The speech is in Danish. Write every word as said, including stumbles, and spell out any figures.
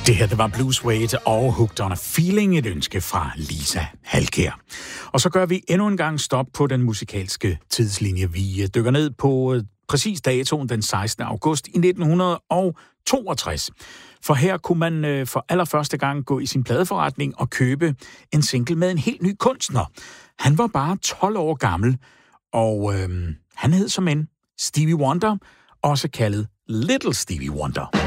Det her, det var Blue Suede og Hooked on a Feeling, et ønske fra Lisa Halkær. Og så gør vi endnu en gang stop på den musikalske tidslinje. Vi dykker ned på præcis datoen den sekstende august i nitten toogtres. For her kunne man for allerførste gang gå i sin pladeforretning og købe en single med en helt ny kunstner. Han var bare tolv år gammel, og øh, han hed som en Stevie Wonder, også kaldet Little Stevie Wonder.